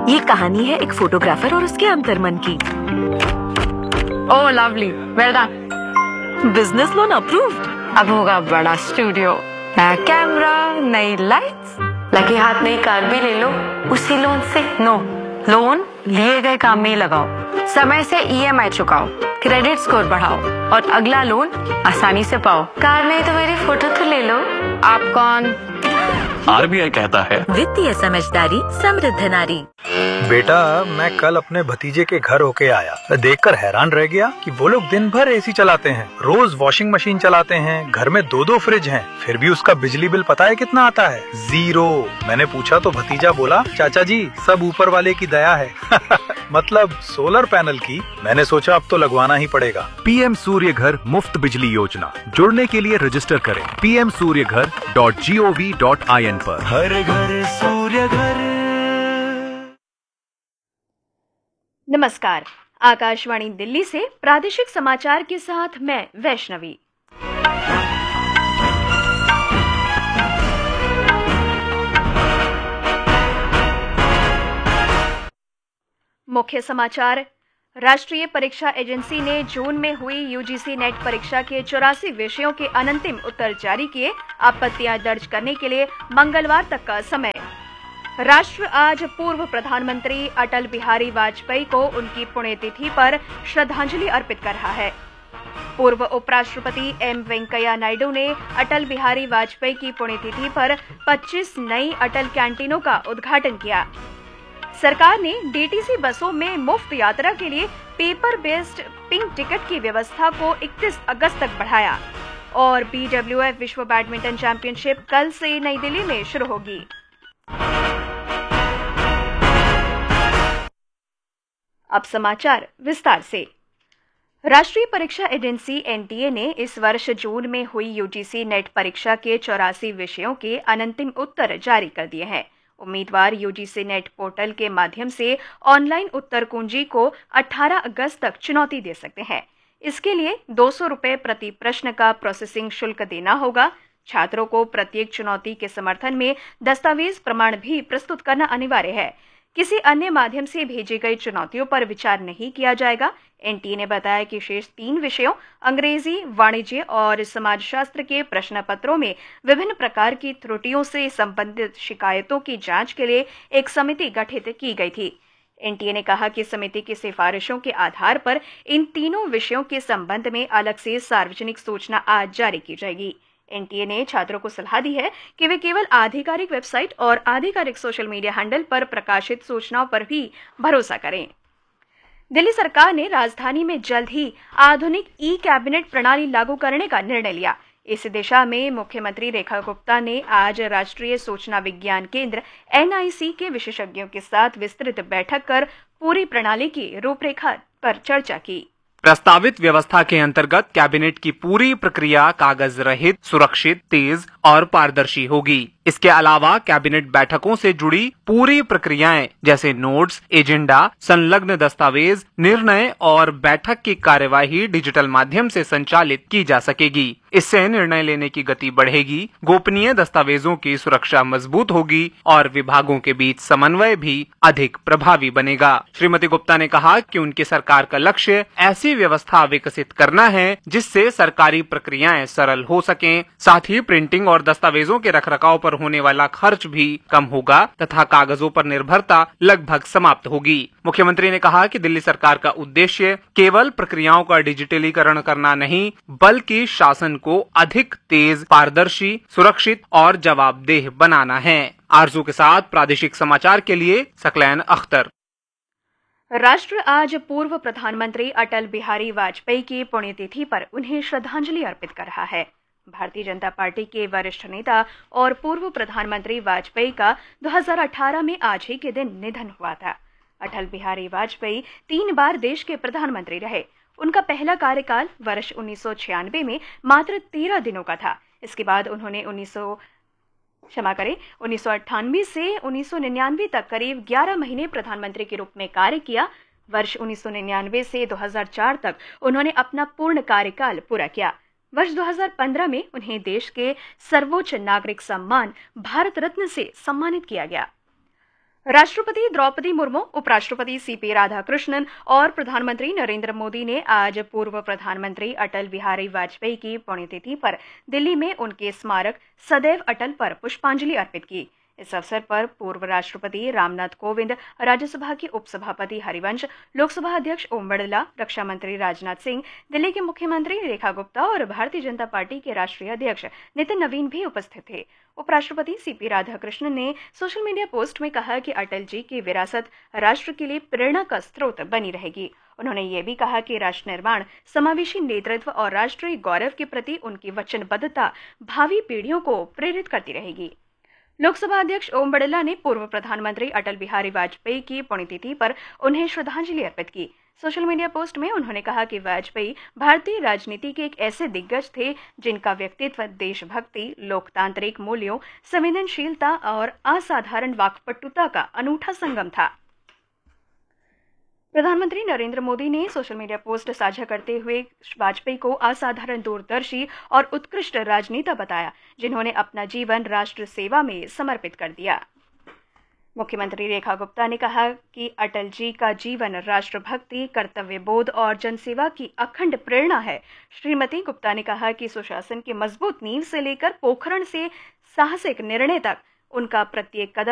ये कहानी है एक फोटोग्राफर और उसके अंतर्मन की। ओह lovely, well done. Business loan approved. अब होगा बड़ा स्टूडियो, नया कैमरा, नई लाइट्स, लगे हाथ नई कार भी ले लो उसी लोन से। नो, लोन लिए गए काम में ही लगाओ, समय से ईएमआई चुकाओ, क्रेडिट स्कोर बढ़ाओ और अगला लोन आसानी से पाओ। कार नहीं तो मेरी फोटो तो ले लो। आप कौन? आरबीआई कहता है वित्तीय समझदारी समृद्ध नारी। बेटा, मैं कल अपने भतीजे के घर होके आया, देखकर हैरान रह गया कि वो लोग दिन भर एसी चलाते हैं, रोज वॉशिंग मशीन चलाते हैं, घर में 2-2 फ्रिज हैं, फिर भी उसका बिजली बिल पता है कितना आता है? 0। मैंने पूछा तो भतीजा बोला, चाचा जी सब ऊपर वाले की दया है। मतलब सोलर पैनल की। मैंने सोचा अब तो लगवाना ही पड़ेगा। पीएम सूर्य घर मुफ्त बिजली योजना, जुड़ने के लिए रजिस्टर करें pmsuryaghar.gov.in पर। हर घर सूर्य घर। नमस्कार, आकाशवाणी दिल्ली से प्रादेशिक समाचार के साथ मैं वैष्णवी। मुख्य समाचार। राष्ट्रीय परीक्षा एजेंसी ने जून में हुई यूजीसी नेट परीक्षा के 84 विषयों के अनंतिम उत्तर जारी किए। आपत्तियां दर्ज करने के लिए मंगलवार तक का समय। राष्ट्र आज पूर्व प्रधानमंत्री अटल बिहारी वाजपेयी को उनकी पुण्यतिथि पर श्रद्धांजलि अर्पित कर रहा है। पूर्व उपराष्ट्रपति एम वेंकैया नायडू ने अटल बिहारी वाजपेयी की पुण्यतिथि पर 25 नई अटल कैंटीनों का उद्घाटन किया। सरकार ने डीटीसी बसों में मुफ्त यात्रा के लिए पेपर बेस्ड पिंक टिकट की व्यवस्था को 31 अगस्त तक बढ़ाया। और BWF विश्व बैडमिंटन चैंपियनशिप कल से नई दिल्ली में शुरू होगी। अब समाचार विस्तार से। राष्ट्रीय परीक्षा एजेंसी एनटीए ने इस वर्ष जून में हुई यूजीसी नेट परीक्षा के 84 विषयों के अनंतिम उत्तर जारी कर दिए हैं। उम्मीदवार यूजीसी नेट पोर्टल के माध्यम से ऑनलाइन उत्तर कुंजी को 18 अगस्त तक चुनौती दे सकते हैं। इसके लिए 200 रुपये प्रति प्रश्न का प्रोसेसिंग शुल्क देना होगा। छात्रों को प्रत्येक चुनौती के समर्थन में दस्तावेज प्रमाण भी प्रस्तुत करना अनिवार्य है। किसी अन्य माध्यम से भेजी गई चुनौतियों पर विचार नहीं किया जाएगा। एनटीए ने बताया कि शेष 3 विषयों अंग्रेजी, वाणिज्य और समाजशास्त्र के प्रश्न पत्रों में विभिन्न प्रकार की त्रुटियों से संबंधित शिकायतों की जांच के लिए एक समिति गठित की गई थी। एनटीए ने कहा कि समिति की सिफारिशों के आधार पर इन तीनों विषयों के संबंध में अलग से सार्वजनिक सूचना आज जारी की जाएगी। एनटीए ने छात्रों को सलाह दी है कि वे केवल आधिकारिक वेबसाइट और आधिकारिक सोशल मीडिया हैंडल पर प्रकाशित सूचनाओं पर भी भरोसा करें। दिल्ली सरकार ने राजधानी में जल्द ही आधुनिक ई कैबिनेट प्रणाली लागू करने का निर्णय लिया। इस दिशा में मुख्यमंत्री रेखा गुप्ता ने आज राष्ट्रीय सूचना विज्ञान केंद्र NIC के विशेषज्ञों के साथ विस्तृत बैठक कर पूरी प्रणाली की रूपरेखा पर चर्चा की। प्रस्तावित व्यवस्था के अंतर्गत कैबिनेट की पूरी प्रक्रिया कागज रहित, सुरक्षित, तेज और पारदर्शी होगी। इसके अलावा कैबिनेट बैठकों से जुड़ी पूरी प्रक्रियाएं जैसे नोट्स, एजेंडा, संलग्न दस्तावेज, निर्णय और बैठक की कार्यवाही डिजिटल माध्यम से संचालित की जा सकेगी। इससे निर्णय लेने की गति बढ़ेगी, गोपनीय दस्तावेजों की सुरक्षा मजबूत होगी और विभागों के बीच समन्वय भी अधिक प्रभावी बनेगा। श्रीमती गुप्ता ने कहा कि उनकी सरकार का लक्ष्य ऐसी व्यवस्था विकसित करना है जिससे सरकारी प्रक्रियाएं सरल हो सकें, साथ ही प्रिंटिंग और दस्तावेजों के रखरखाव पर होने वाला खर्च भी कम होगा तथा कागजों पर निर्भरता लगभग समाप्त होगी। मुख्यमंत्री ने कहा कि दिल्ली सरकार का उद्देश्य केवल प्रक्रियाओं का डिजिटलीकरण करना नहीं, बल्कि शासन को अधिक तेज, पारदर्शी, सुरक्षित और जवाबदेह बनाना है। आरजू के साथ प्रादेशिक समाचार के लिए सकलैन अख्तर। राष्ट्र आज पूर्व प्रधानमंत्री अटल बिहारी वाजपेयी की पुण्यतिथि पर उन्हें श्रद्धांजलि अर्पित कर रहा है। भारतीय जनता पार्टी के वरिष्ठ नेता और पूर्व प्रधानमंत्री वाजपेयी का 2018 में आज ही के दिन निधन हुआ था। अटल बिहारी वाजपेयी 3 बार देश के प्रधानमंत्री रहे। उनका पहला कार्यकाल वर्ष 1996 में मात्र 13 दिनों का था। इसके बाद उन्होंने 1998 से 1999 तक करीब 11 महीने प्रधानमंत्री के रूप में कार्य किया। वर्ष 1999 से 2004 तक उन्होंने अपना पूर्ण कार्यकाल पूरा किया। वर्ष 2015 में उन्हें देश के सर्वोच्च नागरिक सम्मान भारत रत्न से सम्मानित किया गया। राष्ट्रपति द्रौपदी मुर्मू, उपराष्ट्रपति सीपी राधाकृष्णन और प्रधानमंत्री नरेंद्र मोदी ने आज पूर्व प्रधानमंत्री अटल बिहारी वाजपेयी की पुण्यतिथि पर दिल्ली में उनके स्मारक सदैव अटल पर पुष्पांजलि अर्पित की। इस अवसर पर पूर्व राष्ट्रपति रामनाथ कोविंद, राज्यसभा के उपसभापति हरिवंश, लोकसभा अध्यक्ष ओम बिरला, रक्षा मंत्री राजनाथ सिंह, दिल्ली के मुख्यमंत्री रेखा गुप्ता और भारतीय जनता पार्टी के राष्ट्रीय अध्यक्ष नितिन नवीन भी उपस्थित थे। उपराष्ट्रपति सीपी राधाकृष्णन ने सोशल मीडिया पोस्ट में कहा कि अटल जी की विरासत राष्ट्र के लिए प्रेरणा का स्रोत बनी रहेगी। उन्होंने ये भी कहा कि राष्ट्र निर्माण, समावेशी नेतृत्व और राष्ट्रीय गौरव के प्रति उनकी वचनबद्धता भावी पीढ़ियों को प्रेरित करती रहेगी। लोकसभा अध्यक्ष ओम बिरला ने पूर्व प्रधानमंत्री अटल बिहारी वाजपेयी की पुण्यतिथि पर उन्हें श्रद्धांजलि अर्पित की। सोशल मीडिया पोस्ट में उन्होंने कहा कि वाजपेयी भारतीय राजनीति के एक ऐसे दिग्गज थे जिनका व्यक्तित्व देशभक्ति, लोकतांत्रिक मूल्यों, संवेदनशीलता और असाधारण वाक्पटुता का अनूठा संगम था। प्रधानमंत्री नरेंद्र मोदी ने सोशल मीडिया पोस्ट साझा करते हुए वाजपेयी को असाधारण दूरदर्शी और उत्कृष्ट राजनेता बताया, जिन्होंने अपना जीवन राष्ट्र सेवा में समर्पित कर दिया। मुख्यमंत्री रेखा गुप्ता ने कहा कि अटल जी का जीवन राष्ट्रभक्ति, कर्तव्य बोध और जनसेवा की अखंड प्रेरणा है। श्रीमती गुप्ता ने कहा कि सुशासन की मजबूत नींव से लेकर पोखरण से साहसिक निर्णय तक उनका प्रत्येक कदम